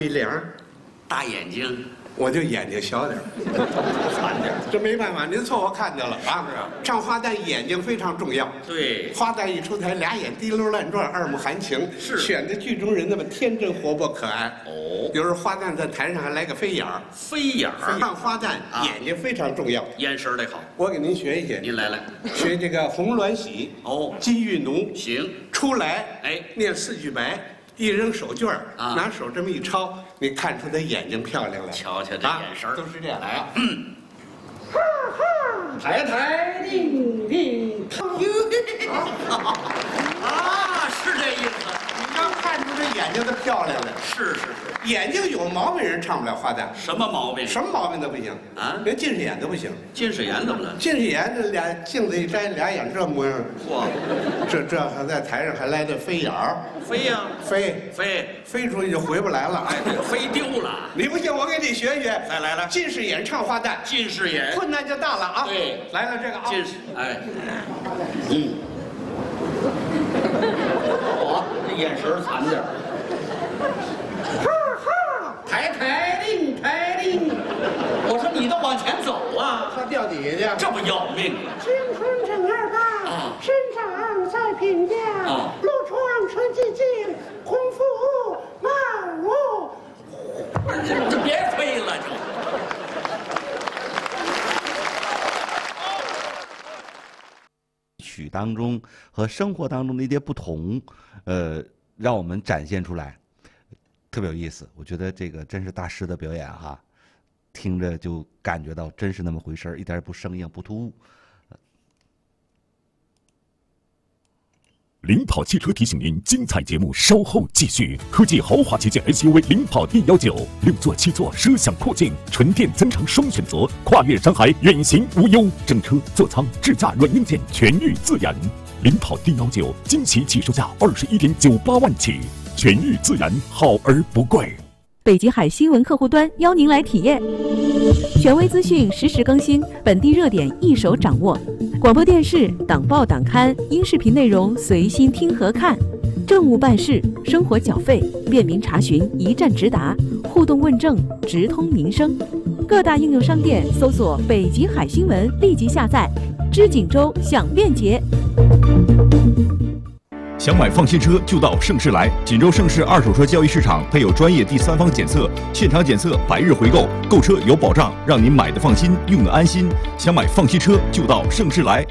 一脸大眼睛， 我就眼睛小点惨点。 这没办法，您错我看见了啊！ 是啊， 唱花旦眼睛非常重要。 对， 花旦一出台，俩眼滴溜乱转，二目含情， 是选的剧中人那么天真活泼可爱。 哦， 有时候花旦在台上还来个飞眼儿， 飞眼儿， 唱花旦眼睛非常重要。 眼神得好。 我给您学一学， 您来， 学这个红鸾喜， 哦， 金玉浓， 行， 出来， 哎， 念四句白，一扔手绢儿， 啊拿手这么一抄，你看出他眼睛漂亮来。 瞧瞧这眼神儿都是这样。 来， 抬抬定定， 啊，是这意思。 你要看出这眼睛的漂亮来， 是， 眼睛有毛病人唱不了花旦， 什么毛病？ 什么毛病都不行啊连近视眼都不行。 近视眼怎么了？ 近视眼这俩镜子一摘，俩眼这模样， 嚯， 这还在台上还来这飞眼儿， 飞呀，飞， 飞出去就回不来了。 哎，这飞丢了。 你不信，我给你学学。 来， 近视眼唱花旦， 近视眼， 困难就大了啊！ 对， 来了这个啊， 近视，哎，我这眼神儿惨点儿。 抬抬定抬定， 我说你都往前走啊， 他掉底下去。 这不要命啊！ 青春正儿八， 啊生长在平家， 啊陆闯春寂静，空腹漫无。 这别飞了，就。 曲当中和生活当中的一些不同，让我们展现出来，特别有意思。我觉得这个真是大师的表演哈，听着就感觉到真是那么回事儿，一点也不生硬不突兀。 领跑汽车提醒您，精彩节目稍后继续。科技豪华旗舰 SUV 领跑 D19，6座7座，奢享阔境，纯电增程双选择，跨越山海，远行无忧。整车座舱智驾软硬件全域自研。领跑 D19惊喜起售价21.98万起，全域自研，好而不贵。 北极海新闻客户端邀您来体验，权威资讯实时更新，本地热点一手掌握，广播电视、党报党刊、音视频内容随心听和看，政务办事、生活缴费便民查询一站直达，互动问政直通民生。各大应用商店搜索“北极海新闻”，立即下载，知锦州享便捷。 想买放心车就到盛世来，锦州盛世二手车交易市场配有专业第三方检测，现场检测100日回购，购车有保障，让您买的放心，用的安心。想买放心车就到盛世来。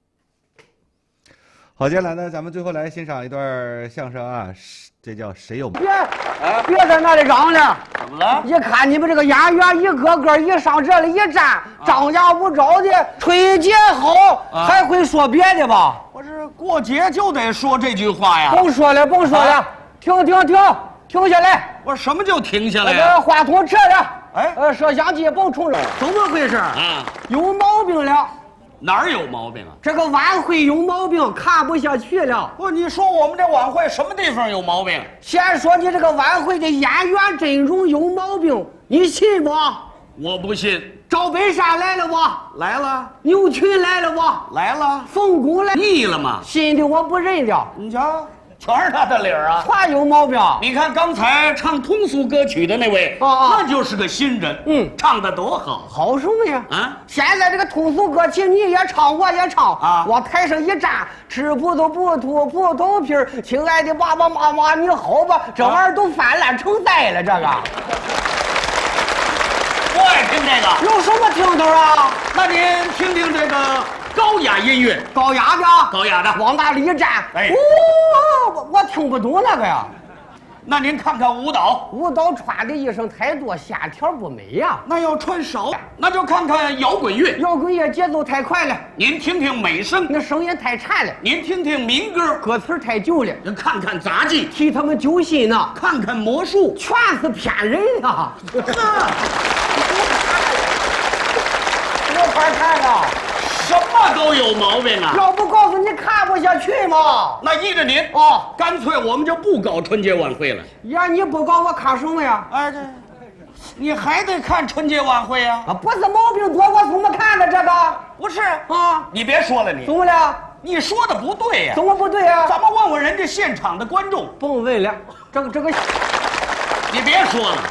好，接下来呢，咱们最后来欣赏一段相声啊，这叫谁有？ 别在那里嚷了， 怎么了？ 一看你们这个演员一个个一上这里一站，张牙舞爪的，吹节好，还会说别的吧？ 我这过节就得说这句话呀。 甭说了，甭说了，停下来！ 我说什么就停下来那呀？ 个话筒撤了， 哎摄像机甭冲了，怎么回事啊？ 有毛病了。 哪儿有毛病啊？ 这个晚会有毛病，看不下去了。 不，你说我们这晚会什么地方有毛病？ 先说你这个晚会的演员阵容有毛病，你信不？ 我不信。 赵本山来了不？ 来了， 牛群来了不？ 来了， 冯巩来， 腻了吗？ 新的我不认了， 你瞧，全是他的理儿啊。 全有毛病。 你看刚才唱通俗歌曲的那位，那就是个新人，唱的多好， 好什么呀？ 啊！ 现在这个通俗歌曲你也唱，我也唱啊！ 往台上一站，吃葡萄不吐葡萄皮儿，亲爱的爸爸妈妈你好吧？这玩意儿都泛滥成灾了，这个。 我爱听这个， 有什么听头啊？ 那您听听这个高雅音乐， 高雅的， 高雅的， 往那里一站， 哎我听不懂那个呀。 那您看看舞蹈， 舞蹈穿的衣裳太多，线条不美呀。 那要穿少，那就看看摇滚乐， 摇滚乐节奏太快了， 您听听美声， 那声音太颤了， 您听听民歌， 歌词太旧了， 您看看杂技， 替他们揪心呢， 看看魔术， 全是骗人的。多块看啊！ 什么都有毛病啊！ 要不告诉你看不下去吗？ 那依着您干脆我们就不搞春节晚会了。 呀，你不搞我看什么呀？ 哎，这你还得看春节晚会呀？ 不是毛病多，我怎么看的这个？ 不是啊， 你别说了，你怎么了？ 你说的不对呀！ 怎么不对呀？ 咱们问问人家现场的观众。 甭问了，这个， 你别说了。